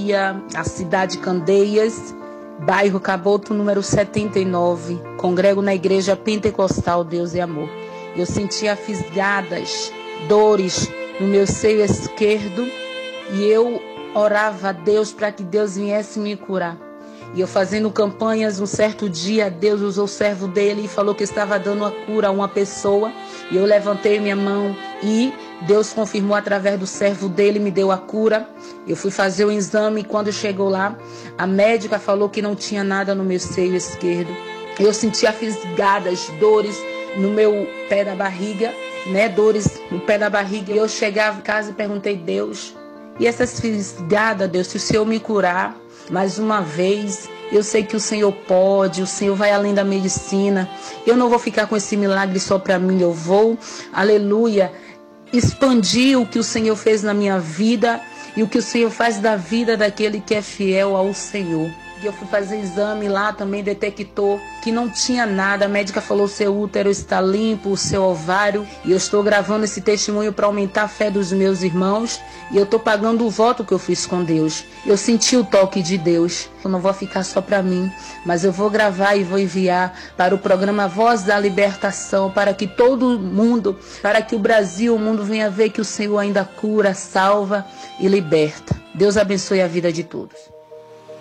Bahia, a cidade de Candeias, bairro Caboto, número 79. Congrego na igreja pentecostal Deus e Amor. Eu sentia fisgadas, dores no meu seio esquerdo e eu orava a Deus para que Deus viesse me curar. E eu fazendo campanhas, um certo dia Deus usou o servo dele e falou que estava dando a cura a uma pessoa. E eu levantei minha mão e Deus confirmou através do servo dele, me deu a cura. Eu fui fazer o exame e quando chegou lá, a médica falou que não tinha nada no meu seio esquerdo. Eu sentia fisgadas, dores no meu pé da barriga, dores no pé da barriga. E eu chegava em casa e perguntei, Deus, e essas fisgadas, Deus, se o Senhor me curar mais uma vez, eu sei que o Senhor pode, o Senhor vai além da medicina. Eu não vou ficar com esse milagre só para mim, eu vou, aleluia, expandir o que o Senhor fez na minha vida e o que o Senhor faz da vida daquele que é fiel ao Senhor. E eu fui fazer exame lá, também detectou que não tinha nada. A médica falou, seu útero está limpo, o seu ovário. E eu estou gravando esse testemunho para aumentar a fé dos meus irmãos. E eu estou pagando o voto que eu fiz com Deus. Eu senti o toque de Deus. Eu não vou ficar só para mim, mas eu vou gravar e vou enviar para o programa Voz da Libertação, para que todo mundo, para que o Brasil, o mundo venha ver que o Senhor ainda cura, salva e liberta. Deus abençoe a vida de todos.